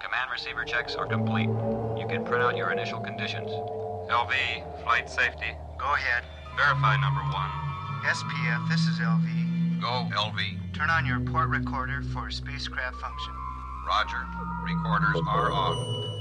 Command receiver checks are complete. You can print out your initial conditions. LV, flight safety. Go ahead. Verify number 1. SPF, this is LV. Go, LV. Turn on your port recorder for spacecraft function. Roger. Recorders are on.